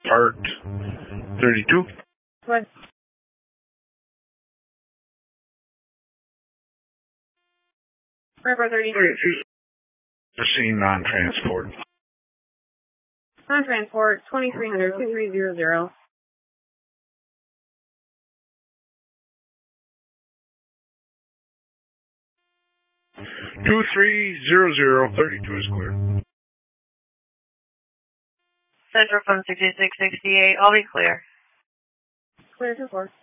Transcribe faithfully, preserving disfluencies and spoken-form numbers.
Part thirty-two. What? River thirty-two. thirty-two. Proceed non-transport. Non-transport, twenty-three hundred, two three zero zero. two three zero zero, thirty-two is clear. Central phone sixty-six sixty-eight, I'll be clear. Clear to four.